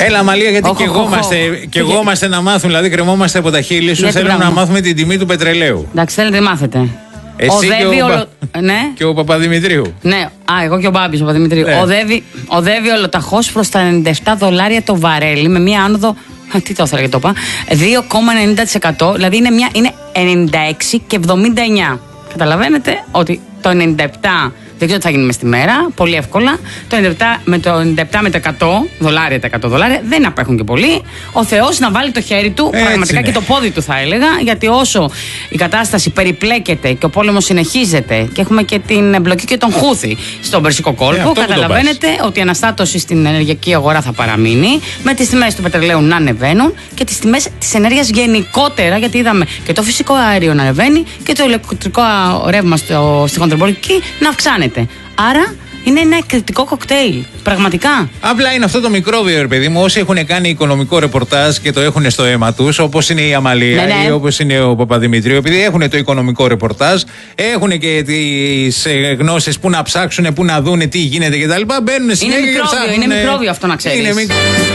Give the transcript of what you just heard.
Έλα, Μαλία, γιατί και εγώ είμαστε να μάθουν, δηλαδή κρεμόμαστε από τα χείλη σου. Θέλουμε να μάθουμε την τιμή του πετρελαίου. Εντάξει, θέλετε να μάθετε. Εσύ και ο Παπαδημητρίου. Ναι, εγώ και ο Μπάμπης ο Παπαδημητρίου. Ναι. Οδεύει ολοταχώς προς τα $97 το βαρέλι με μία άνοδο. Τι το ήθελα και το είπα. 2,90%. Δηλαδή είναι 96 και 79. Καταλαβαίνετε ότι το 97 δεν ξέρω τι θα γίνει μες στη μέρα, πολύ εύκολα. Το 97 με τα $100, τα $100 δεν απέχουν και πολύ. Ο Θεός να βάλει το χέρι του, πραγματικά και το πόδι του θα έλεγα, γιατί όσο η κατάσταση περιπλέκεται και ο πόλεμος συνεχίζεται και έχουμε και την εμπλοκή και τον Χούθη στον Περσικό κόλπο, καταλαβαίνετε ότι η αναστάτωση στην ενεργειακή αγορά θα παραμείνει, με τις τιμές του πετρελαίου να ανεβαίνουν και τις τιμές της ενέργειας γενικότερα, γιατί είδαμε και το φυσικό αέριο να ανεβαίνει και το ηλεκτρικό ρεύμα στη χοντροεμπορική να αυξάνεται. Άρα είναι ένα εκρηκτικό κοκτέιλ. Πραγματικά. Απλά είναι αυτό το μικρόβιο, ρε παιδί μου. Όσοι έχουν κάνει οικονομικό ρεπορτάζ και το έχουν στο αίμα τους, όπως είναι η Αμαλία ή όπως είναι ο Παπαδημητρίου, επειδή έχουν το οικονομικό ρεπορτάζ, έχουν και τις γνώσεις που να ψάξουν, που να δούνε τι γίνεται κτλ. Μπαίνουν συνέχεια και ψάχνουν. Είναι μικρόβιο αυτό, να ξέρεις.